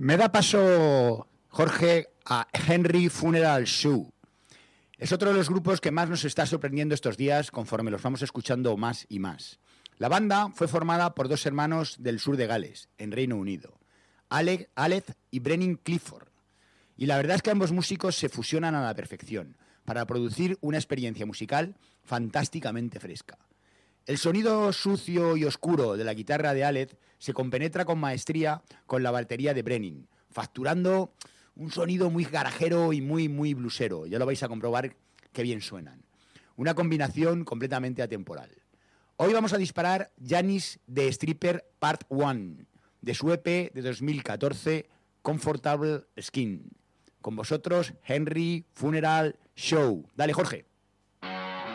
Me da paso, Jorge, a Henry Funeral Show. Es otro de los grupos que más nos está sorprendiendo estos días conforme los vamos escuchando más y más. La banda fue formada por dos hermanos del sur de Gales, en Reino Unido, Aled y Brennan Clifford. Y la verdad es que ambos músicos se fusionan a la perfección para producir una experiencia musical fantásticamente fresca. El sonido sucio y oscuro de la guitarra de Aled se compenetra con maestría con la batería de Brennan, facturando un sonido muy garajero y muy blusero. Ya lo vais a comprobar qué bien suenan. Una combinación completamente atemporal. Hoy vamos a disparar Janis the Stripper Part 1 de su EP de 2014, Comfortable Skin. Con vosotros, Henry Funeral Show. Dale, Jorge.